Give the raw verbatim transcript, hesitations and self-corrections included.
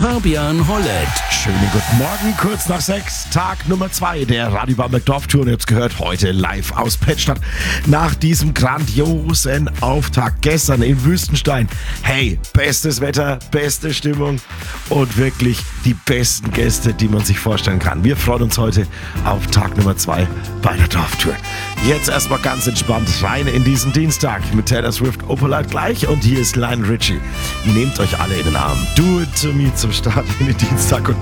Fabian Hollett. Schönen guten Morgen, kurz nach sechs, Tag Nummer zwei der Radio Bamberg Dorftour. Und ihr habt's gehört, heute live aus Pettstadt. Nach diesem grandiosen Auftakt gestern in Wüstenstein. Hey, bestes Wetter, beste Stimmung und wirklich die besten Gäste, die man sich vorstellen kann. Wir freuen uns heute auf Tag Nummer zwei bei der Dorftour. Jetzt erstmal ganz entspannt rein in diesen Dienstag mit Taylor Swift, Opalite gleich und hier ist Lionel Richie. Nehmt euch alle in den Arm. Do it to me zum Start in den Dienstag und